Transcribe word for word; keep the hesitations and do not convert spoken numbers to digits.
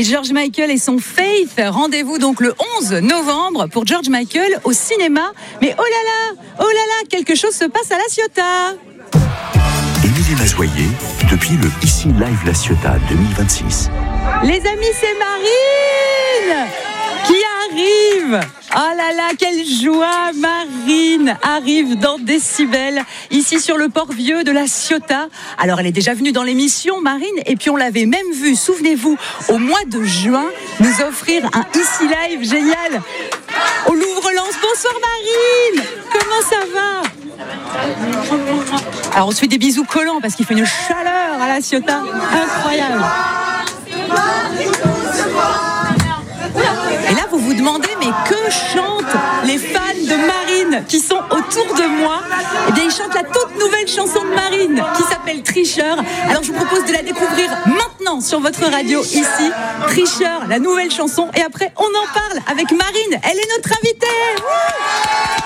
George Michael et son Faith. Rendez-vous donc le onze novembre pour George Michael au cinéma. Mais oh là là, oh là là, quelque chose se passe à La Ciotat. Émilie Mazoyer, depuis le Ici Live La Ciotat deux mille vingt-six. Les amis, c'est Marine qui arrive. Oh là là, quelle joie! Marine arrive dans Décibel, ici sur le port vieux de La Ciotat. Alors, elle est déjà venue dans l'émission, Marine, et puis on l'avait même vue, souvenez-vous, au mois de juin, nous offrir un Ici Live génial au Louvre-Lens. Bonsoir Marine! Comment ça va? Alors, on se fait des bisous collants parce qu'il fait une chaleur à La Ciotat. Incroyable! Et là, vous vous demandez, mais que chantent les fans de Marine qui sont autour de moi? Eh bien, ils chantent la toute nouvelle chanson de Marine qui s'appelle Tricheur. Alors, je vous propose de la découvrir maintenant sur votre radio ici. Tricheur, la nouvelle chanson. Et après, on en parle avec Marine. Elle est notre invitée.